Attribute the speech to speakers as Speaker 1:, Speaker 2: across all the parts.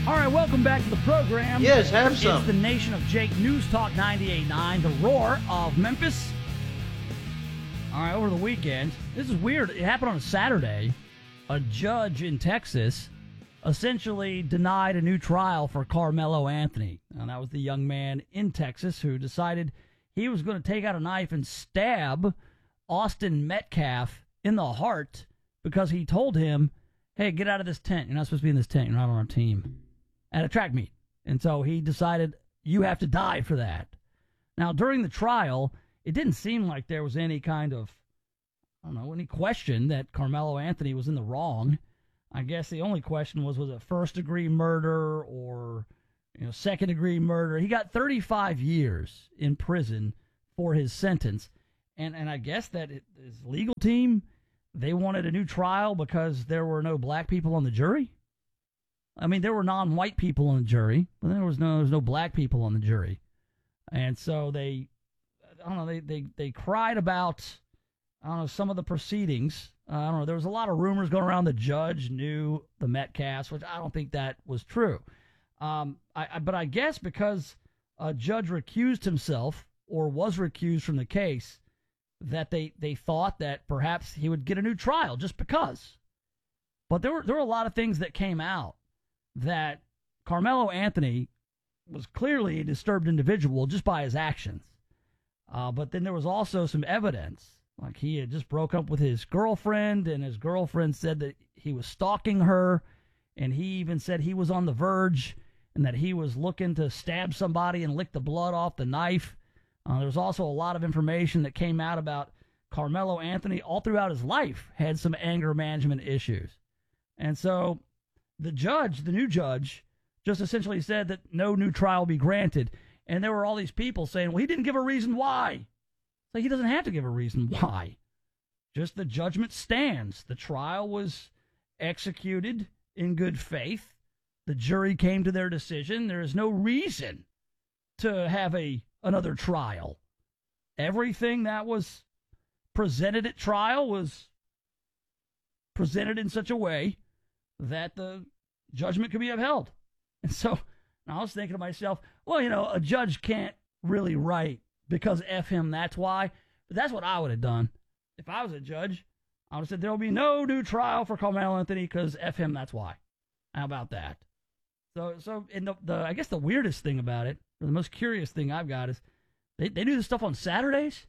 Speaker 1: All right, welcome back to the program.
Speaker 2: Yes, have some.
Speaker 1: It's the Nation of Jake News Talk 98.9, the roar of Memphis. All right, over the weekend, this is weird. It happened on a Saturday. A judge in Texas essentially denied a new trial for Carmelo Anthony. And that was the young man in Texas who decided he was going to take out a knife and stab Austin Metcalf in the heart because he told him, hey, get out of this tent. You're not supposed to be in this tent. You're not on our team. At a track meet. And so he decided, you have to die for that. Now, during the trial, it didn't seem like there was any kind of, any question that Carmelo Anthony was in the wrong. I guess the only question was it first-degree murder or, second-degree murder? He got 35 years in prison for his sentence. And I guess that his legal team, they wanted a new trial because there were no black people on the jury. I mean, there were non-white people on the jury, but there was no black people on the jury. And so they cried about, some of the proceedings. There was a lot of rumors going around the judge knew the Metcalfs, which I don't think that was true. But I guess because a judge recused himself or was recused from the case, that they thought that perhaps he would get a new trial just because. But there were a lot of things that came out that Carmelo Anthony was clearly a disturbed individual just by his actions. But then there was also some evidence, like he had just broke up with his girlfriend, and his girlfriend said that he was stalking her, and he even said he was on the verge and that he was looking to stab somebody and lick the blood off the knife. There was also a lot of information that came out about Carmelo Anthony all throughout his life had some anger management issues. And so the new judge, just essentially said that no new trial be granted. And there were all these people saying, well, he didn't give a reason why. So he doesn't have to give a reason why. Just the judgment stands. The trial was executed in good faith. The jury came to their decision. There is no reason to have another trial. Everything that was presented at trial was presented in such a way that the judgment could be upheld. And so I was thinking to myself, well, a judge can't really write because F him, that's why. But that's what I would have done. If I was a judge, I would have said there will be no new trial for Carmelo Anthony because F him, that's why. How about that? So and I guess the weirdest thing about it, or the most curious thing I've got is they do this stuff on Saturdays.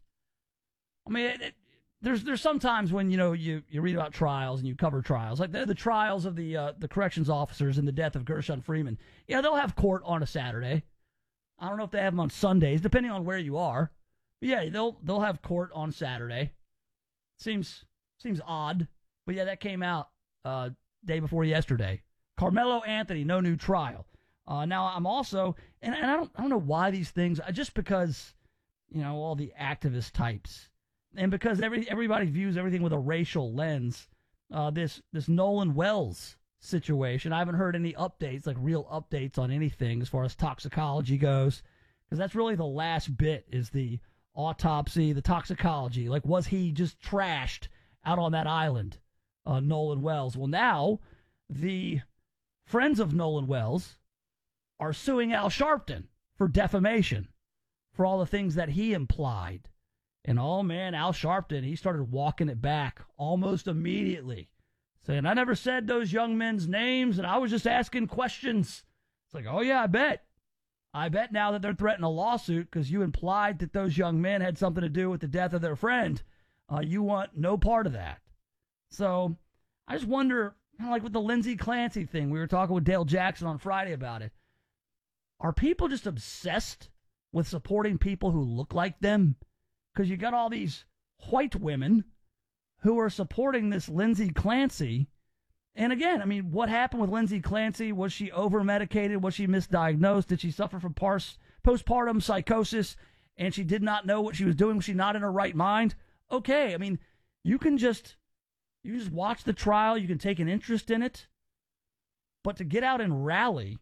Speaker 1: I mean, there's sometimes when, you read about trials and you cover trials, like the trials of the corrections officers in the death of Gershon Freeman. Yeah, they'll have court on a Saturday. I don't know if they have them on Sundays, depending on where you are. But yeah, they'll have court on Saturday. Seems odd, but yeah, that came out day before yesterday. Carmelo Anthony, no new trial. Now I'm also, and I don't know why these things. Just because, all the activist types. And because everybody views everything with a racial lens, this Nolan Wells situation, I haven't heard any updates, like real updates on anything as far as toxicology goes, because that's really the last bit is the autopsy, the toxicology. Like, was he just trashed out on that island, Nolan Wells? Well, now the friends of Nolan Wells are suing Al Sharpton for defamation, for all the things that he implied. And, oh, man, Al Sharpton, he started walking it back almost immediately, saying, I never said those young men's names, and I was just asking questions. It's like, oh, yeah, I bet. I bet now that they're threatening a lawsuit because you implied that those young men had something to do with the death of their friend. You want no part of that. So I just wonder, like with the Lindsey Clancy thing, we were talking with Dale Jackson on Friday about it. Are people just obsessed with supporting people who look like them? Because you got all these white women who are supporting this Lindsey Clancy. And again, I mean, what happened with Lindsey Clancy? Was she over-medicated? Was she misdiagnosed? Did she suffer from postpartum psychosis and she did not know what she was doing? Was she not in her right mind? Okay, I mean, you just watch the trial. You can take an interest in it. But to get out and rally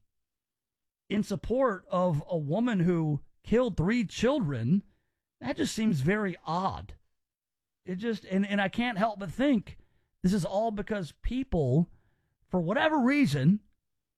Speaker 1: in support of a woman who killed 3 children, that just seems very odd. It just, and I can't help but think this is all because people, for whatever reason,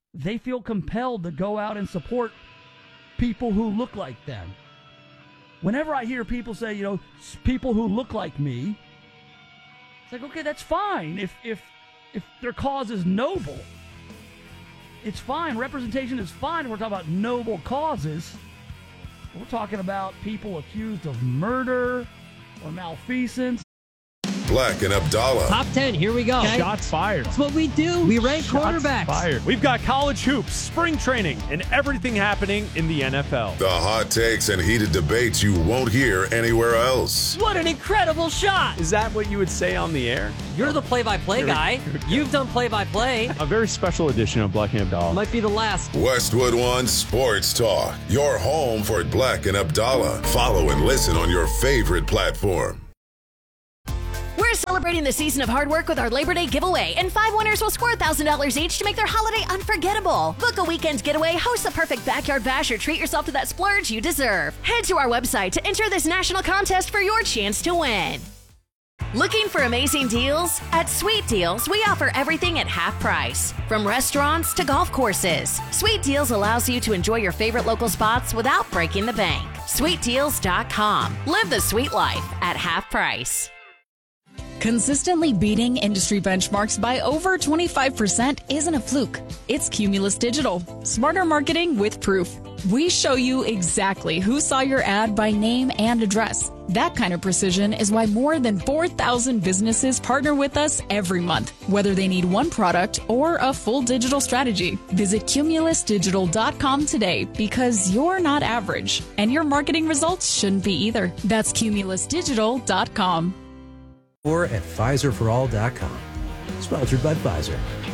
Speaker 1: they feel compelled to go out and support people who look like them. Whenever I hear people say, people who look like me, it's like, okay, that's fine. If their cause is noble, it's fine. Representation is fine. We're talking about noble causes. We're talking about people accused of murder or malfeasance.
Speaker 2: Black and Abdallah.
Speaker 3: Top 10, here we go.
Speaker 4: Okay. Shots fired.
Speaker 3: That's what we do. We rank quarterbacks.
Speaker 4: Fired. We've got college hoops, spring training, and everything happening in the NFL.
Speaker 2: The hot takes and heated debates you won't hear anywhere else.
Speaker 3: What an incredible shot.
Speaker 4: Is that what you would say on the air?
Speaker 3: You're the play-by-play guy. You've done play-by-play.
Speaker 4: A very special edition of Black and Abdallah.
Speaker 3: Might be the last.
Speaker 2: Westwood One Sports Talk. Your home for Black and Abdallah. Follow and listen on your favorite platform.
Speaker 5: We're celebrating the season of hard work with our Labor Day giveaway, and 5 winners will score $1,000 each to make their holiday unforgettable. Book a weekend getaway, host the perfect backyard bash, or treat yourself to that splurge you deserve. Head to our website to enter this national contest for your chance to win. Looking for amazing deals? At Sweet Deals, we offer everything at half price. From restaurants to golf courses, Sweet Deals allows you to enjoy your favorite local spots without breaking the bank. SweetDeals.com. Live the sweet life at half price.
Speaker 6: Consistently beating industry benchmarks by over 25% isn't a fluke. It's Cumulus Digital. Smarter marketing with proof. We show you exactly who saw your ad by name and address. That kind of precision is why more than 4,000 businesses partner with us every month, whether they need one product or a full digital strategy. Visit cumulusdigital.com today because you're not average, and your marketing results shouldn't be either. That's cumulusdigital.com.
Speaker 7: Or at PfizerForAll.com. Sponsored by Pfizer.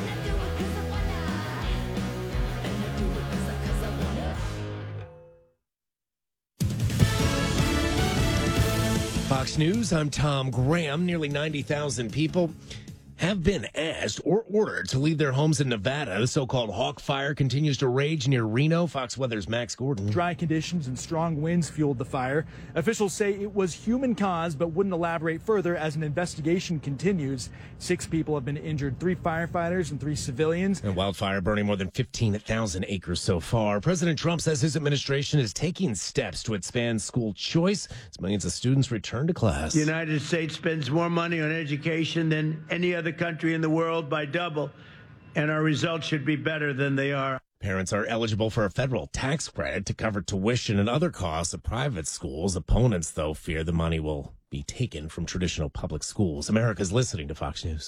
Speaker 8: Fox News, I'm Tom Graham. Nearly 90,000 people have been asked or ordered to leave their homes in Nevada. The so-called Hawk Fire continues to rage near Reno. Fox Weather's Max Gordon.
Speaker 9: Dry conditions and strong winds fueled the fire. Officials say it was human-caused, but wouldn't elaborate further as an investigation continues. 6 people have been injured, 3 firefighters and 3 civilians.
Speaker 8: And wildfire burning more than 15,000 acres so far. President Trump says his administration is taking steps to expand school choice as millions of students return to class.
Speaker 10: The United States spends more money on education than any other country in the world by double, and our results should be better than they are.
Speaker 8: Parents are eligible for a federal tax credit to cover tuition and other costs of private schools. Opponents, though, fear the money will be taken from traditional public schools. America's listening to Fox News.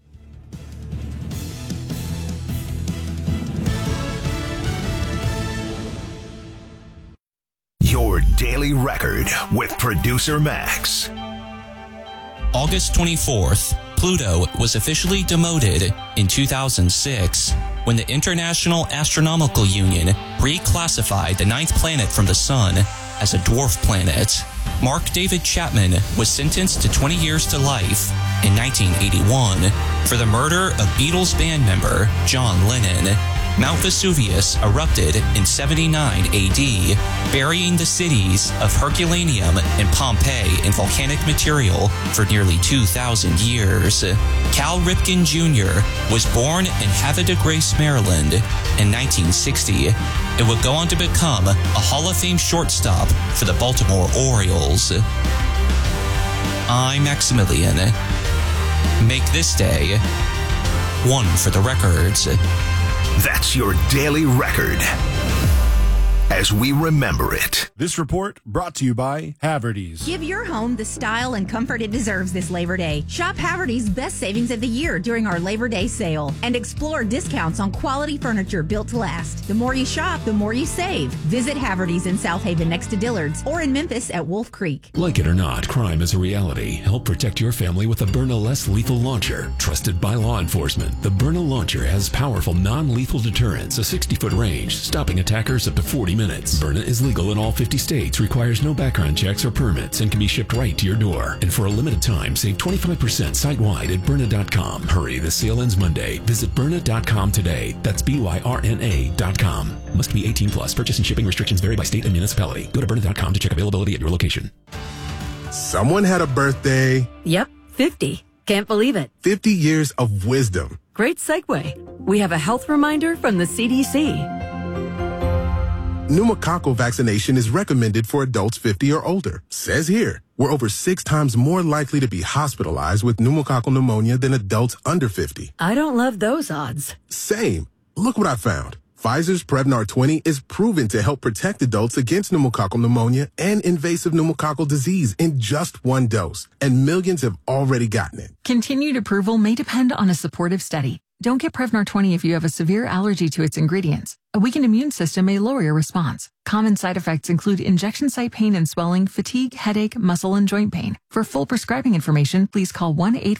Speaker 11: Your daily record with producer Max.
Speaker 12: August 24th, Pluto was officially demoted in 2006 when the International Astronomical Union reclassified the 9th planet from the Sun as a dwarf planet. Mark David Chapman was sentenced to 20 years to life in 1981 for the murder of Beatles band member John Lennon. Mount Vesuvius erupted in 79 AD, burying the cities of Herculaneum and Pompeii in volcanic material for nearly 2,000 years. Cal Ripken Jr. was born in Havre de Grace, Maryland in 1960 and would go on to become a Hall of Fame shortstop for the Baltimore Orioles. I'm Maximilian. Make this day one for the records.
Speaker 11: That's your daily record as we remember it.
Speaker 13: This report brought to you by Haverty's.
Speaker 14: Give your home the style and comfort it deserves this Labor Day. Shop Haverty's best savings of the year during our Labor Day sale and explore discounts on quality furniture built to last. The more you shop, the more you save. Visit Haverty's in South Haven next to Dillard's or in Memphis at Wolf Creek.
Speaker 15: Like it or not, crime is a reality. Help protect your family with the Byrna Less Lethal Launcher. Trusted by law enforcement, the Byrna Launcher has powerful non-lethal deterrence, a 60-foot range, stopping attackers up to 40 minutes. Byrna is legal in all 50 states, requires no background checks or permits, and can be shipped right to your door. And for a limited time, save 25% site-wide at Byrna.com. Hurry, the sale ends Monday. Visit Byrna.com today. That's BYRNA.com. Must be 18 plus. Purchase and shipping restrictions vary by state and municipality. Go to Byrna.com to check availability at your location.
Speaker 16: Someone had a birthday.
Speaker 17: Yep, 50. Can't believe it.
Speaker 16: 50 years of wisdom. Great segue. We have a health reminder from the CDC.
Speaker 17: Pneumococcal vaccination is recommended for adults 50 or older. Says here, we're over 6 times more likely to be hospitalized with pneumococcal pneumonia than adults under 50.
Speaker 16: I don't love those odds.
Speaker 17: Same. Look what I found. Pfizer's Prevnar 20 is proven to help protect adults against pneumococcal pneumonia and invasive pneumococcal disease in just 1 dose. And millions have already gotten it.
Speaker 18: Continued approval may depend on a supportive study. Don't get Prevnar 20 if you have a severe allergy to its ingredients. A weakened immune system may lower your response. Common side effects include injection site pain and swelling, fatigue, headache, muscle, and joint pain. For full prescribing information, please call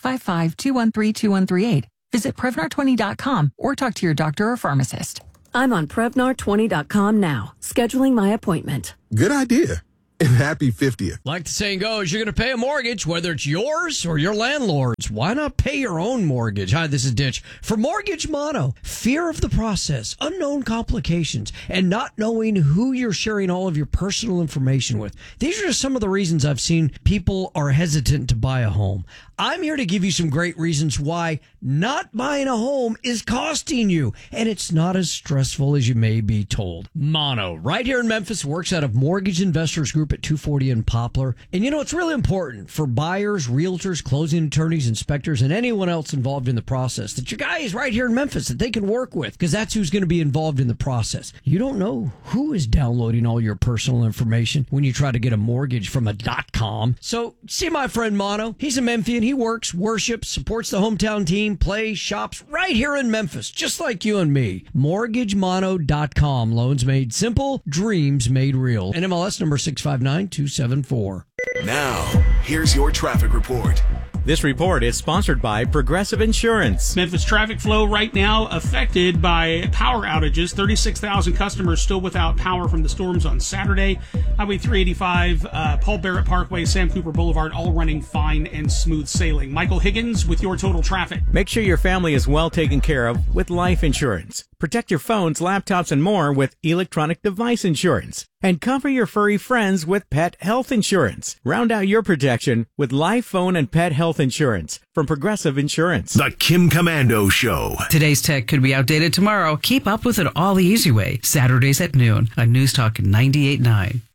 Speaker 18: 1-855-213-2138. Visit Prevnar20.com or talk to your doctor or pharmacist.
Speaker 16: I'm on Prevnar20.com now, scheduling my appointment.
Speaker 17: Good idea. And happy 50th.
Speaker 19: Like the saying goes, you're going to pay a mortgage, whether it's yours or your landlord's. Why not pay your own mortgage? Hi, this is Ditch. For Mortgage Mono, fear of the process, unknown complications, and not knowing who you're sharing all of your personal information with. These are just some of the reasons I've seen people are hesitant to buy a home. I'm here to give you some great reasons why not buying a home is costing you, and it's not as stressful as you may be told. Mono, right here in Memphis, works out of Mortgage Investors Group at 240 in Poplar. And you know, it's really important for buyers, realtors, closing attorneys, inspectors, and anyone else involved in the process that your guy is right here in Memphis that they can work with, because that's who's going to be involved in the process. You don't know who is downloading all your personal information when you try to get a mortgage from a .com. So see my friend Mono. He's a Memphian. He works, worships, supports the hometown team, plays, shops right here in Memphis, just like you and me. MortgageMono.com. Loans made simple, dreams made real. NMLS number 659274.
Speaker 11: Now, here's your traffic report.
Speaker 20: This report is sponsored by Progressive Insurance.
Speaker 21: Memphis traffic flow right now affected by power outages. 36,000 customers still without power from the storms on Saturday. Highway 385, Paul Barrett Parkway, Sam Cooper Boulevard, all running fine and smooth sailing. Michael Higgins with your total traffic.
Speaker 20: Make sure your family is well taken care of with life insurance. Protect your phones, laptops, and more with electronic device insurance. And cover your furry friends with pet health insurance. Round out your protection with life, phone, and pet health insurance from Progressive Insurance.
Speaker 11: The Kim Commando Show.
Speaker 22: Today's tech could be outdated tomorrow. Keep up with it all the easy way. Saturdays at noon on News Talk 98.9.